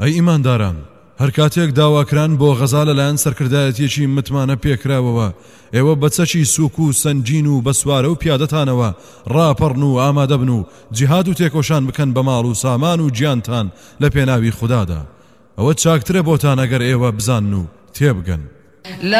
ئەی ئیمانداران هەر کاتێک داواکران بۆ غەزا لەلایەن سەرکردایەتیەکی متمانە پێکراوەوە ئێوە بە چەکی سووک و سەنجین و بە سوارە و پیادەتانەوە ڕاپەڕن و ئامادە بن و جیهاد و تێکۆشان بکەن بە ماڵ و سامان و گیانتان لە پێناوی خوددادا ئەوە چاکترە بۆتان ئەگەر ئێوە بزانن و تێبگەن